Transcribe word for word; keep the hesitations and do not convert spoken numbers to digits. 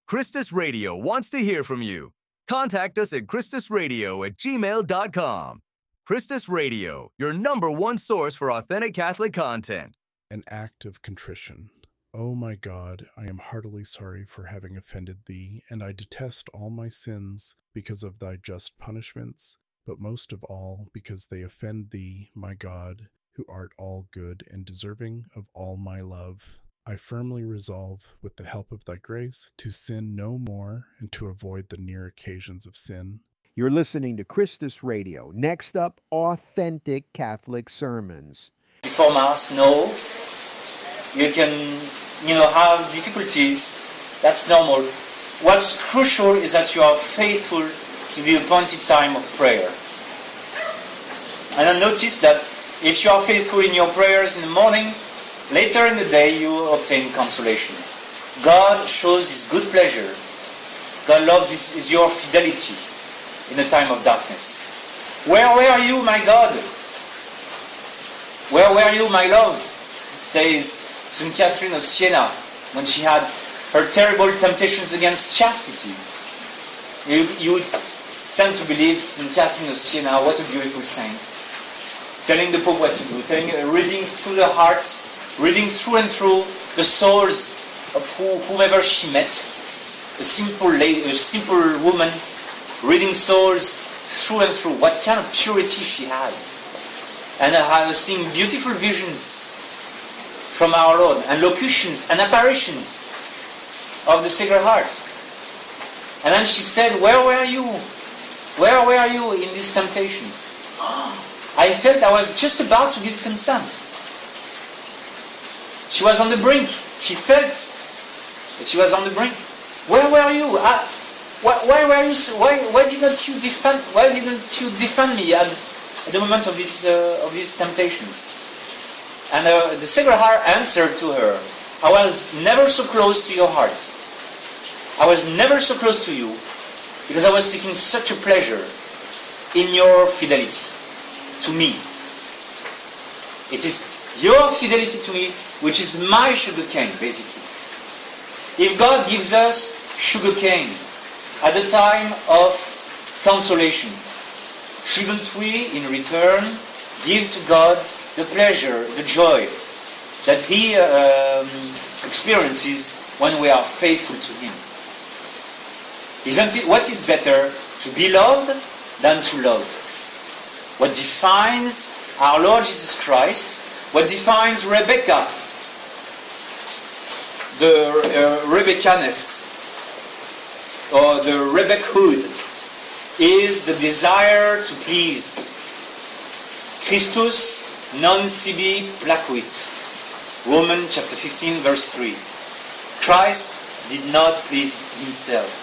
Christus Radio wants to hear from you. Contact us at christusradio at gmail dot com. Christus Radio, your number one source for authentic Catholic content. An act of contrition. O my God, I am heartily sorry for having offended thee, and I detest all my sins because of thy just punishments, but most of all because they offend thee, my God, who art all good and deserving of all my love. I firmly resolve, with the help of thy grace, to sin no more and to avoid the near occasions of sin. You're listening to Christus Radio. Next up, Authentic Catholic Sermons. Before Mass, no. You can, you know, have difficulties. That's normal. What's crucial is that you are faithful to the appointed time of prayer. And I notice that if you are faithful in your prayers in the morning, later in the day you obtain consolations. God shows His good pleasure. God loves his, is your fidelity in a time of darkness. Where were you, my God? Where were you, my love? Says Saint Catherine of Siena when she had her terrible temptations against chastity. You, you would tend to believe Saint Catherine of Siena, what a beautiful saint. Telling the Pope what to do, telling, uh, reading through the hearts, reading through and through the souls of who, whomever she met. A simple lady, a simple woman, reading souls through and through. What kind of purity she had. And uh, seeing beautiful visions from our Lord, and locutions and apparitions of the Sacred Heart. And then she said, where were you? Where were you in these temptations? I felt I was just about to give consent. She was on the brink. She felt that she was on the brink. Where were you? I, why, why were you? Why, why didn't you defend? Why didn't you defend me at, at the moment of these uh, of these temptations? And uh, the Sacred Heart answered to her, I was never so close to your heart. I was never so close to you because I was taking such a pleasure in your fidelity to me. It is your fidelity to me which is my sugar cane, basically. If God gives us sugar cane at the time of consolation, shouldn't we, in return, give to God the pleasure, the joy that He um, experiences when we are faithful to Him? Isn't it, what is better, to be loved than to love? What defines our Lord Jesus Christ, what defines Rebecca, the uh, Rebeccaness, or the Rebeccahood, is the desire to please. Christus non sibi placuit. Romans chapter fifteen, verse three. Christ did not please Himself.